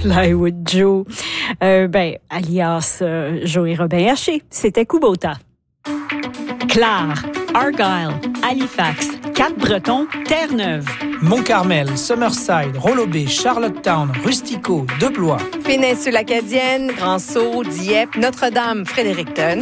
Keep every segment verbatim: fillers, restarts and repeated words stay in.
Plywood Joe, euh, ben, alias euh, Joey Robin Haché, c'était Kubota. Clare, Argyle, Halifax, Cap-Breton, Terre-Neuve. Mont-Carmel, Summerside, Rollo-Bay, Charlottetown, Rustico, Deblois. Péninsule Acadienne, Grand-Sault, Dieppe, Notre-Dame, Fredericton.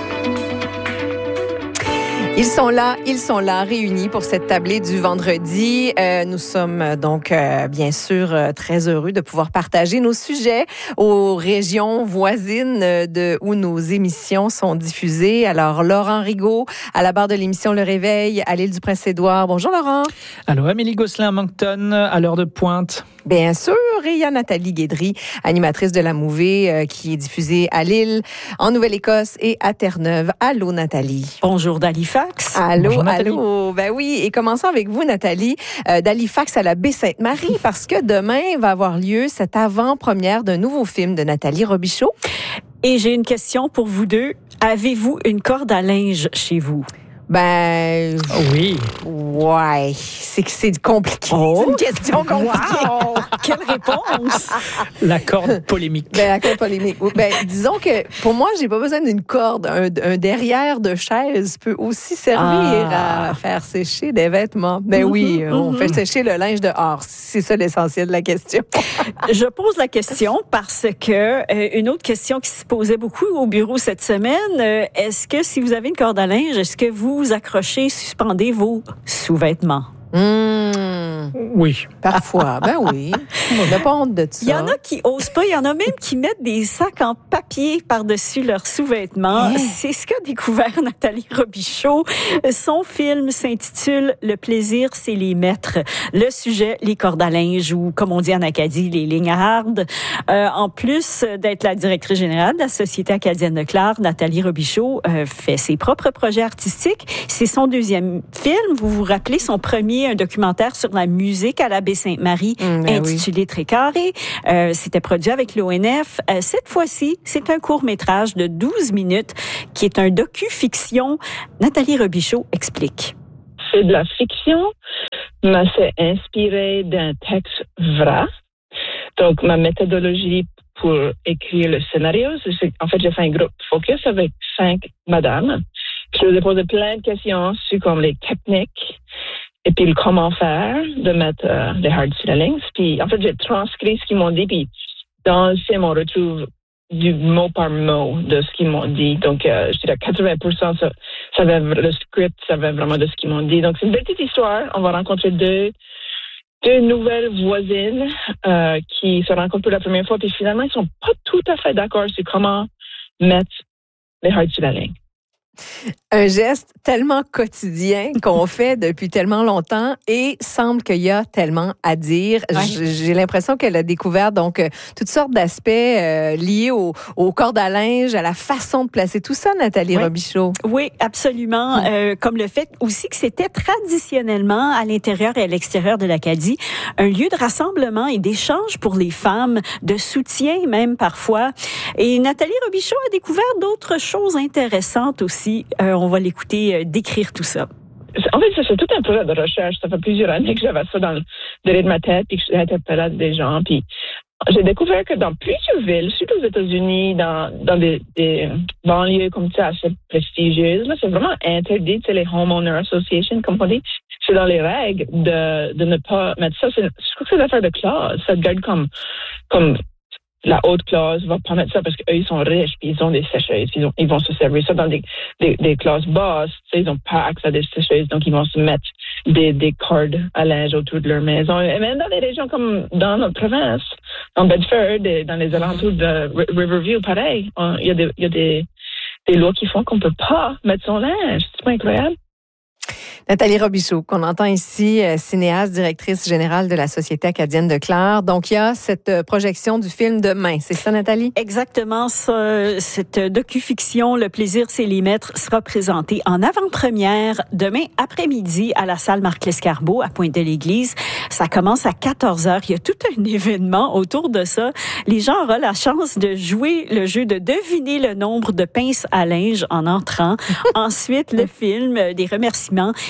Ils sont là, ils sont là, réunis pour cette tablée du vendredi. Euh, nous sommes donc, euh, bien sûr, euh, très heureux de pouvoir partager nos sujets aux régions voisines de où nos émissions sont diffusées. Alors, Laurent Rigaud, à la barre de l'émission Le Réveil, à l'île du Prince-Édouard. Bonjour, Laurent. Allô, Amélie Gosselin à Moncton, à l'heure de pointe. Bien sûr, et il y a Nathalie Guédry, animatrice de la Mouvée, euh, qui est diffusée à Lille, en Nouvelle-Écosse et à Terre-Neuve. Allô, Nathalie. Bonjour d'Halifax. Allô, Bonjour, Nathalie. allô. Ben oui, et commençons avec vous, Nathalie, euh, d'Halifax à la Baie-Sainte-Marie, parce que demain va avoir lieu cette avant-première d'un nouveau film de Nathalie Robichaud. Et j'ai une question pour vous deux. Avez-vous une corde à linge chez vous? Ben, Oui. ouais, c'est que c'est compliqué. Oh. C'est une question compliquée. Wow! Quelle réponse! La corde polémique. Ben, la corde polémique. Ben, disons que pour moi, j'ai pas besoin d'une corde. Un, un derrière de chaise peut aussi servir Ah. à faire sécher des vêtements. Ben oui, Mm-hmm, on mm-hmm. fait sécher le linge dehors. C'est ça l'essentiel de la question. Je pose la question parce que euh, une autre question qui se posait beaucoup au bureau cette semaine, euh, est-ce que si vous avez une corde à linge, est-ce que vous vous accrochez, suspendez vos sous-vêtements? Mmh, Oui. parfois, ben oui. On n'a pas honte de ça. Il y en a qui osent pas, il y en a même qui mettent des sacs en papier par-dessus leurs sous-vêtements. Hein? C'est ce qu'a découvert Nathalie Robichaud. Son film s'intitule « Le plaisir, c'est les mettre ». Le sujet, les cordes à linge ou, comme on dit en Acadie, les lignes hardes. Euh, en plus d'être la directrice générale de la Société acadienne de Clare, Nathalie Robichaud euh, fait ses propres projets artistiques. C'est son deuxième film. Vous vous rappelez son premier, un documentaire sur la musique à la Baie-Sainte-Marie, Mmh, ben intitulé oui. Très carré. Euh, c'était produit avec l'O N F. Euh, cette fois-ci, c'est un court-métrage de douze minutes qui est un docu-fiction. Nathalie Robichaud explique. C'est de la fiction, mais c'est inspiré d'un texte vrai. Donc, ma méthodologie pour écrire le scénario, c'est en fait, j'ai fait un groupe focus avec cinq madames. Je leur ai posé plein de questions sur comme les techniques et puis le comment faire de mettre euh, les hard feelings. Puis, en fait, j'ai transcrit ce qu'ils m'ont dit, puis dans le film, on retrouve du mot par mot de ce qu'ils m'ont dit. Donc, euh, je dirais quatre-vingts pour cent, ça, ça va, le script, ça va vraiment de ce qu'ils m'ont dit. Donc, c'est une petite histoire. On va rencontrer deux, deux nouvelles voisines euh, qui se rencontrent pour la première fois, puis finalement, ils sont pas tout à fait d'accord sur comment mettre les hard feelings. Un geste tellement quotidien qu'on fait depuis tellement longtemps et semble qu'il y a tellement à dire. Ouais. J'ai l'impression qu'elle a découvert donc toutes sortes d'aspects euh, liés au, au corde à linge, à la façon de placer tout ça, Nathalie Ouais. Robichaud. Oui, absolument. Hum. Euh, comme le fait aussi que c'était traditionnellement à l'intérieur et à l'extérieur de l'Acadie un lieu de rassemblement et d'échange pour les femmes, de soutien même parfois. Et Nathalie Robichaud a découvert d'autres choses intéressantes aussi. Euh, on va l'écouter euh, décrire tout ça. En fait, c'est tout un projet de recherche. Ça fait plusieurs années que j'avais ça dans le, derrière de ma tête et que j'interpellais des gens. Puis j'ai découvert que dans plusieurs villes, surtout aux États-Unis, dans, dans des, des banlieues comme ça assez prestigieuses, là, c'est vraiment interdit. C'est les Homeowner Association, comme on dit. C'est dans les règles de, de ne pas mettre ça. C'est, je crois que c'est l'affaire de classe. Ça te garde comme, comme la haute classe va pas mettre ça parce qu'eux, ils sont riches, puis ils ont des sécheuses. Ils, ont, ils vont se servir ça dans des, des, des classes basses. Tu sais, ils n'ont pas accès à des sécheuses, donc ils vont se mettre des, des cordes à linge autour de leur maison. Et même dans des régions comme dans notre province, en Bedford, et dans les alentours de Riverview, pareil, il y a des, il y a des, des lois qui font qu'on peut pas mettre son linge. C'est pas incroyable? Nathalie Robichaud, qu'on entend ici, cinéaste, directrice générale de la Société acadienne de Clare. Donc, il y a cette projection du film demain. C'est ça, Nathalie? Exactement. Ça, cette docu-fiction, Le plaisir, c'est les mettre, sera présentée en avant-première demain après-midi à la salle Marc-Lescarbot à Pointe-de-l'Église. Ça commence à quatorze heures. Il y a tout un événement autour de ça. Les gens auront la chance de jouer le jeu de deviner le nombre de pinces à linge en entrant. Ensuite, le film, des remerciements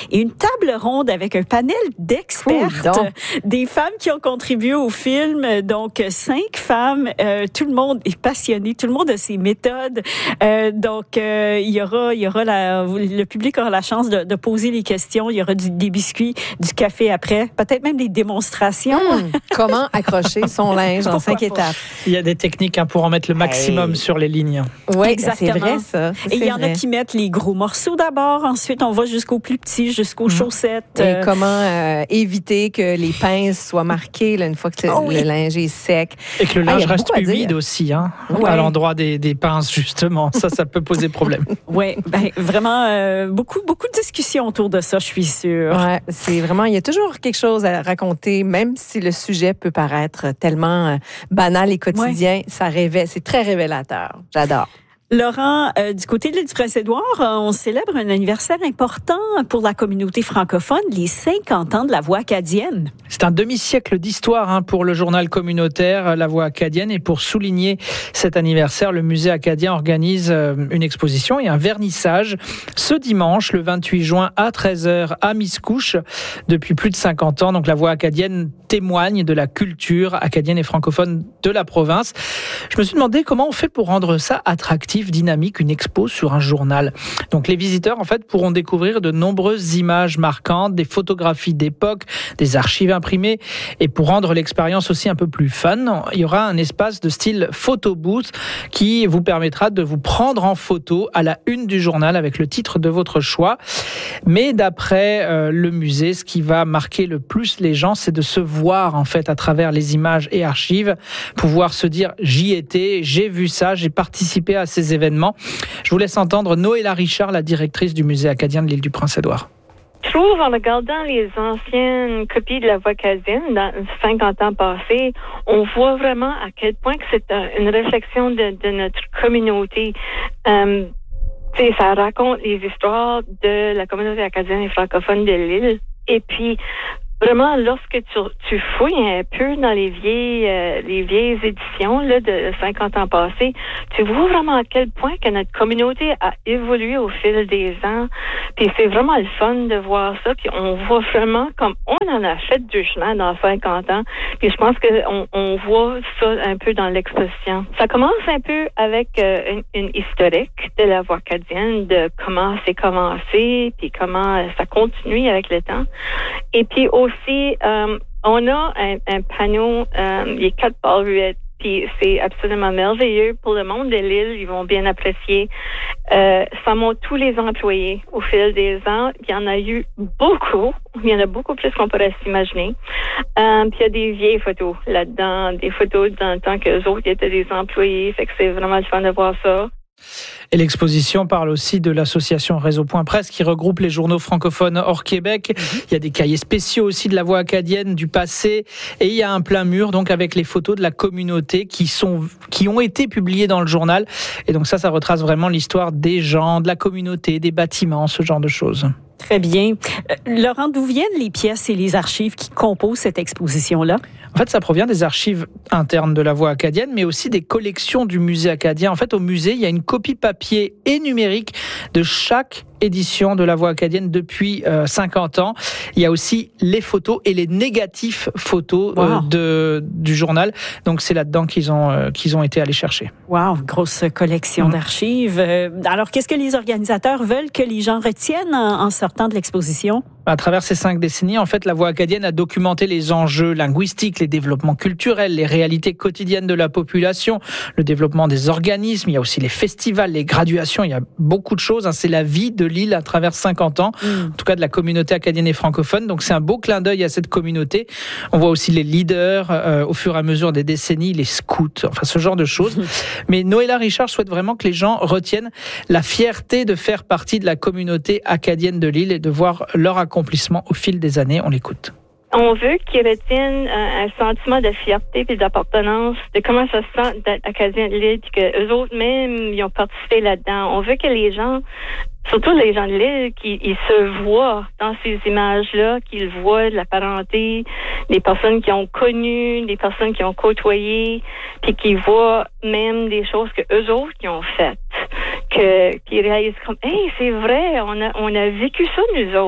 et une table ronde avec un panel d'expertes, Cool, des femmes qui ont contribué au film. Donc, cinq femmes, euh, tout le monde est passionné, tout le monde a ses méthodes. Euh, donc, euh, il y aura, il y aura la, le public aura la chance de, de poser les questions. Il y aura du, des biscuits, du café après, peut-être même des démonstrations. Hum, comment accrocher son linge en Pourquoi cinq pas? étapes. Il y a des techniques hein, pour en mettre le maximum Hey. sur les lignes. Oui, Exactement. c'est vrai ça. Et il y en vrai. a qui mettent les gros morceaux d'abord. Ensuite, on va jusqu'au plus petit, jusqu'aux Mmh. chaussettes. Et Euh, comment euh, éviter que les pinces soient marquées là, une fois que Oh le oui. linge est sec. Et que le Ah, il linge y a reste beaucoup à dire. humide aussi, hein, Ouais. à l'endroit des, des pinces, justement. Ça, ça peut poser problème. ouais, ben, vraiment, euh, beaucoup, beaucoup de discussions autour de ça, je suis sûre. Ouais, c'est vraiment, il y a toujours quelque chose à raconter, même si le sujet peut paraître tellement euh, banal et quotidien, ça révèle, c'est très révélateur. J'adore. Laurent, euh, du côté de l'île du Prince-Édouard, euh, on célèbre un anniversaire important pour la communauté francophone, les cinquante ans de la voix acadienne. C'est un demi-siècle d'histoire hein, pour le journal communautaire La Voix acadienne. Et pour souligner cet anniversaire, le musée acadien organise euh, une exposition et un vernissage ce dimanche, le vingt-huit juin à treize heures à Miscouche. Depuis plus de cinquante ans, donc La Voix acadienne témoigne de la culture acadienne et francophone de la province. Je me suis demandé comment on fait pour rendre ça attractif, dynamique, une expo sur un journal. Donc les visiteurs en fait pourront découvrir de nombreuses images marquantes, des photographies d'époque, des archives imprimées, et pour rendre l'expérience aussi un peu plus fun, il y aura un espace de style photo booth qui vous permettra de vous prendre en photo à la une du journal avec le titre de votre choix. Mais d'après euh, le musée, ce qui va marquer le plus les gens, c'est de se voir en fait à travers les images et archives, pouvoir se dire j'y étais, j'ai vu ça, j'ai participé à ces événements. Je vous laisse entendre Noëlla Richard, la directrice du musée acadien de l'île du Prince-Édouard. Je trouve, en regardant les anciennes copies de la Voix acadienne, dans cinquante ans passés, on voit vraiment à quel point que c'est un, une réflexion de, de notre communauté. Euh, tu sais, ça raconte les histoires de la communauté acadienne et francophone de l'île. Et puis, vraiment, lorsque tu, tu fouilles un peu dans les vieilles, euh, les vieilles éditions là, de cinquante ans passés, tu vois vraiment à quel point que notre communauté a évolué au fil des ans. Puis c'est vraiment le fun de voir ça. Puis on voit vraiment comme on en a fait du chemin dans cinquante ans. Puis je pense qu'on on voit ça un peu dans l'exposition. Ça commence un peu avec euh, une, une historique de la voix acadienne, de comment c'est commencé, puis comment ça continue avec le temps. Et puis aussi, euh, on a un, un panneau, euh, il y a quatre paruettes, puis c'est absolument merveilleux pour le monde de l'île, ils vont bien apprécier. Euh, ça montre tous les employés au fil des ans. Il y en a eu beaucoup, il y en a beaucoup plus qu'on pourrait s'imaginer. Euh, puis il y a des vieilles photos là-dedans, des photos dans le temps qu'eux autres étaient des employés, fait que c'est vraiment le fun de voir ça. Et l'exposition parle aussi de l'association Réseau Point Presse qui regroupe les journaux francophones hors Québec. Mmh. Il y a des cahiers spéciaux aussi de la voix acadienne du passé, et il y a un plein mur donc avec les photos de la communauté qui sont qui ont été publiées dans le journal. Et donc ça, ça retrace vraiment l'histoire des gens, de la communauté, des bâtiments, ce genre de choses. Très bien. Euh, Laurent, d'où viennent les pièces et les archives qui composent cette exposition-là? En fait, ça provient des archives internes de la Voix acadienne, mais aussi des collections du musée acadien. En fait, au musée, il y a une copie papier et numérique de chaque édition de la Voix acadienne depuis euh, cinquante ans. Il y a aussi les photos et les négatifs photos wow. euh, de, du journal. Donc, c'est là-dedans qu'ils ont, euh, qu'ils ont été allés chercher. Wow, grosse collection mmh. d'archives. Euh, alors, qu'est-ce que les organisateurs veulent que les gens retiennent en, en sortant de l'exposition? À travers ces cinq décennies, en fait, la Voix acadienne a documenté les enjeux linguistiques, les développements culturels, les réalités quotidiennes de la population, le développement des organismes. Il y a aussi les festivals, les graduations. Il y a beaucoup de choses. Hein. C'est la vie de l'île à travers cinquante ans, mmh. en tout cas de la communauté acadienne et francophone. Donc, c'est un beau clin d'œil à cette communauté. On voit aussi les leaders euh, au fur et à mesure des décennies, les scouts, enfin ce genre de choses. Mmh. Mais Noëlla Richard souhaite vraiment que les gens retiennent la fierté de faire partie de la communauté acadienne de l'île et de voir leur accomplissement au fil des années. On l'écoute. On veut qu'ils retiennent un, un sentiment de fierté et d'appartenance, de comment ça se sent d'être acadien de l'île, puis qu'eux autres même, ils ont participé là-dedans. On veut que les gens, surtout les gens de l'île, qu'ils ils se voient dans ces images-là, qu'ils voient de la parenté, des personnes qui ont connu, des personnes qui ont côtoyé, puis qu'ils voient même des choses que eux autres qui ont faites, que qu'ils réalisent comme, hey, c'est vrai, on a on a vécu ça nous autres.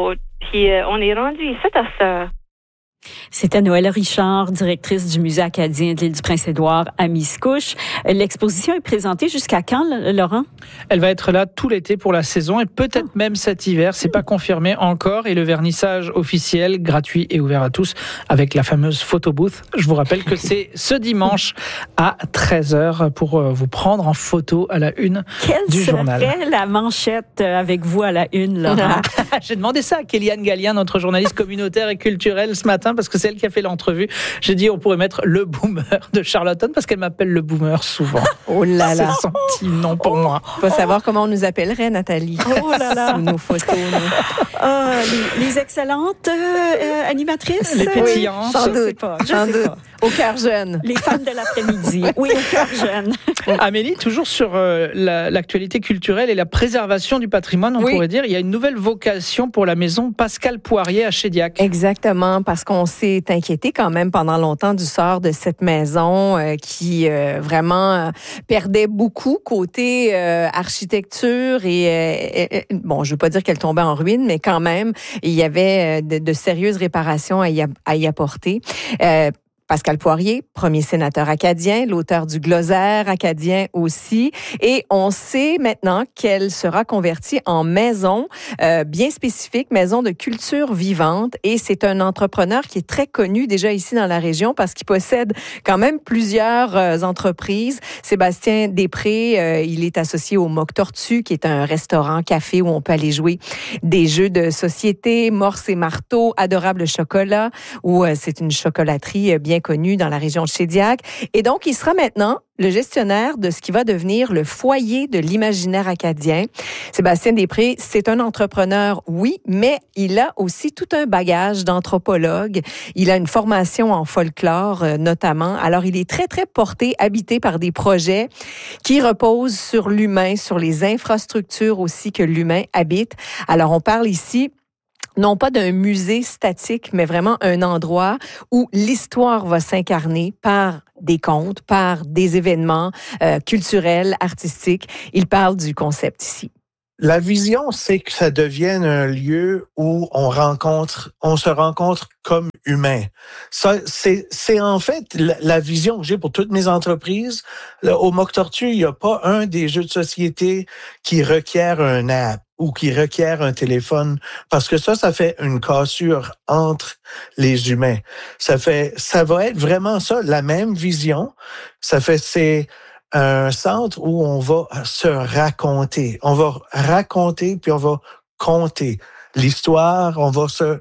Puis euh, on est rendu ici à ça. C'était Noëlle Richard, directrice du Musée acadien de l'île du Prince-Édouard à Miscouche. L'exposition est présentée jusqu'à quand, Laurent? Elle va être là tout l'été pour la saison et peut-être oh. même cet hiver. C'est mmh. pas confirmé encore. Et le vernissage officiel, gratuit et ouvert à tous avec la fameuse photo booth. Je vous rappelle que c'est ce dimanche à treize heures pour vous prendre en photo à la une Quelle du journal. Quelle serait la manchette avec vous à la une, Laurent? J'ai demandé ça à Kéliane Gallien, notre journaliste communautaire et culturelle ce matin, parce que c'est elle qui a fait l'entrevue. J'ai dit on pourrait mettre le boomer de Charlottetown parce qu'elle m'appelle le boomer souvent. Oh là là. C'est son petit nom pour oh, moi. Il faut savoir comment on nous appellerait, Nathalie. Oh là là. Sous nos photos. Nous. Ah, les, les excellentes euh, animatrices. Les pétillantes. Oui, sans je doute. Pas, sans doute. Pas. Au cœur jeune. Les femmes de l'après-midi. Oui, au cœur jeune. Amélie, toujours sur euh, la, l'actualité culturelle et la préservation du patrimoine, on oui. pourrait dire, il y a une nouvelle vocation pour la maison Pascal Poirier à Chédiac. Exactement, parce qu'on s'est inquiété quand même pendant longtemps du sort de cette maison euh, qui euh, vraiment euh, perdait beaucoup côté euh, architecture et, euh, et bon, je veux pas dire qu'elle tombait en ruine, mais quand même, il y avait de, de sérieuses réparations à y, a, à y apporter. Euh, Pascal Poirier, premier sénateur acadien, l'auteur du glossaire acadien aussi. Et on sait maintenant qu'elle sera convertie en maison euh, bien spécifique, maison de culture vivante. Et c'est un entrepreneur qui est très connu déjà ici dans la région parce qu'il possède quand même plusieurs euh, entreprises. Sébastien Després, euh, il est associé au Mock Tortue, qui est un restaurant-café où on peut aller jouer des jeux de société, Morse et Marteau, Adorable Chocolat, où euh, c'est une chocolaterie euh, bien connu dans la région de Chédiac. Et donc, il sera maintenant le gestionnaire de ce qui va devenir le foyer de l'imaginaire acadien. Sébastien Després, c'est un entrepreneur, oui, mais il a aussi tout un bagage d'anthropologue. Il a une formation en folklore, euh, notamment. Alors, il est très, très porté, habité par des projets qui reposent sur l'humain, sur les infrastructures aussi que l'humain habite. Alors, on parle ici non pas d'un musée statique, mais vraiment un endroit où l'histoire va s'incarner par des contes, par des événements euh, culturels, artistiques. Il parle du concept ici. La vision, c'est que ça devienne un lieu où on rencontre, on se rencontre comme humain. Ça, c'est, c'est en fait la, la vision que j'ai pour toutes mes entreprises. Là, au Mock Tortue, il n'y a pas un des jeux de société qui requiert un app ou qui requiert un téléphone, parce que ça, ça fait une cassure entre les humains. Ça fait, ça va être vraiment ça, la même vision. Ça fait, c'est un centre où on va se raconter. On va raconter, puis on va compter l'histoire. On va se,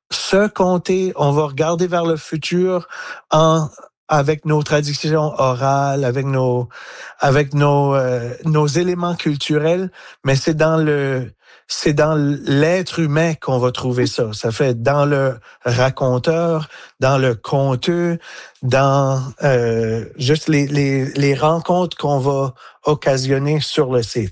se compter. On va regarder vers le futur en avec nos traditions orales, avec nos, avec nos, euh, nos éléments culturels. Mais c'est dans le, c'est dans l'être humain qu'on va trouver ça. Ça fait dans le raconteur, dans le conteux, dans euh, juste les, les, les rencontres qu'on va occasionner sur le site.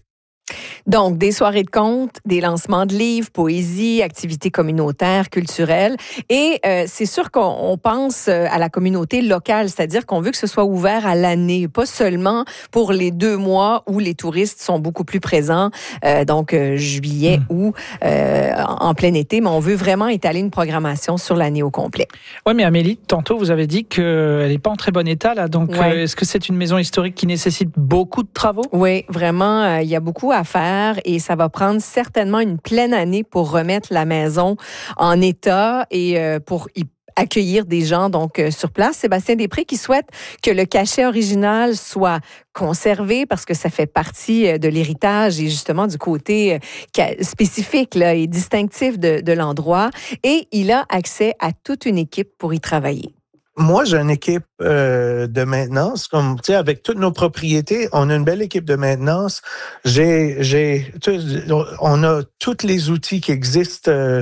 Donc, des soirées de contes, des lancements de livres, poésie, activités communautaires, culturelles. Et euh, c'est sûr qu'on on pense à la communauté locale, c'est-à-dire qu'on veut que ce soit ouvert à l'année, pas seulement pour les deux mois où les touristes sont beaucoup plus présents, euh, donc euh, juillet, mmh. août, euh, en plein été, mais on veut vraiment étaler une programmation sur l'année au complet. Oui, mais Amélie, tantôt, vous avez dit qu'elle n'est pas en très bon état, là. Donc, ouais. euh, est-ce que c'est une maison historique qui nécessite beaucoup de travaux? Oui, vraiment, euh, il y a beaucoup à faire. Et ça va prendre certainement une pleine année pour remettre la maison en état et euh, pour y accueillir des gens donc euh, sur place. Sébastien Després qui souhaite que le cachet original soit conservé parce que ça fait partie euh, de l'héritage et justement du côté euh, spécifique là, et distinctif de, de l'endroit. Et il a accès à toute une équipe pour y travailler. Moi, j'ai une équipe euh, de maintenance, comme tu sais, avec toutes nos propriétés, on a une belle équipe de maintenance. J'ai, j'ai, on a tous les outils qui existent euh,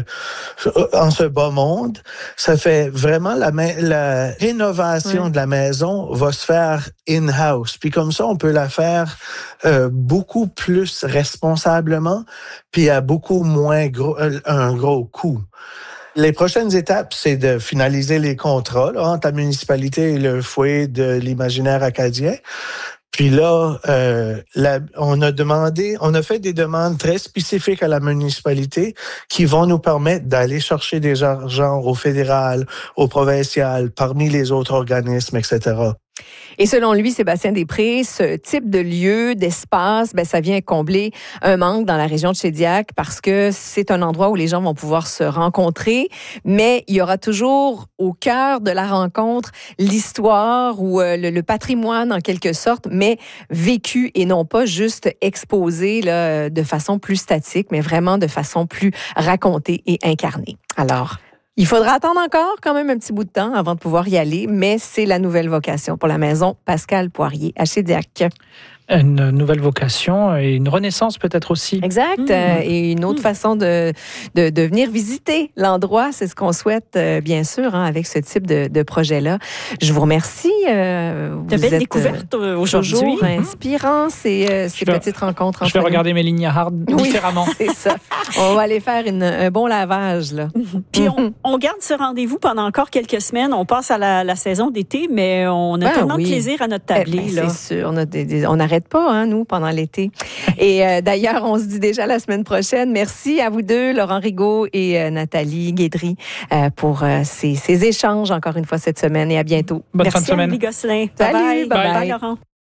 en ce bas monde. Ça fait vraiment la, la rénovation oui. de la maison va se faire in-house. Puis comme ça, on peut la faire euh, beaucoup plus responsablement, puis à beaucoup moins gros, un gros coût. Les prochaines étapes, c'est de finaliser les contrats là, entre la municipalité et le foyer de l'imaginaire acadien. Puis là, euh, la, on a demandé, on a fait des demandes très spécifiques à la municipalité qui vont nous permettre d'aller chercher des argents au fédéral, au provincial, parmi les autres organismes, et cetera. Et selon lui, Sébastien Després, ce type de lieu, d'espace, ben, ça vient combler un manque dans la région de Shediac parce que c'est un endroit où les gens vont pouvoir se rencontrer, mais il y aura toujours au cœur de la rencontre l'histoire ou euh, le, le patrimoine en quelque sorte, mais vécu et non pas juste exposé là, de façon plus statique, mais vraiment de façon plus racontée et incarnée. Alors, il faudra attendre encore quand même un petit bout de temps avant de pouvoir y aller, mais c'est la nouvelle vocation pour la maison Pascal Poirier à Shediac. Une nouvelle vocation et une renaissance peut-être aussi. Exact. Mmh. Euh, et une autre mmh. façon de, de, de venir visiter l'endroit, c'est ce qu'on souhaite, euh, bien sûr, hein, avec ce type de, de projet-là. Je vous remercie. Euh, de belles découvertes aujourd'hui. Toujours inspirant, ces, euh, ces vais, petites rencontres. Je vais nous. regarder mes lignes hard oui, différemment. C'est ça. On va aller faire une, un bon lavage. Là. Puis on, on garde ce rendez-vous pendant encore quelques semaines. On passe à la, la saison d'été, mais on a ben tellement oui. de plaisir à notre tablé. Eh ben, là. C'est sûr. On, a des, des, on arrête pas, hein, nous, pendant l'été. Et euh, d'ailleurs, on se dit déjà la semaine prochaine. Merci à vous deux, Laurent Rigaud et euh, Nathalie Guédry, euh, pour euh, ces, ces échanges encore une fois cette semaine et à bientôt. Bonne Merci fin de semaine. Amélie Gosselin. Salut, bye bye. bye, bye. Bye, Laurent.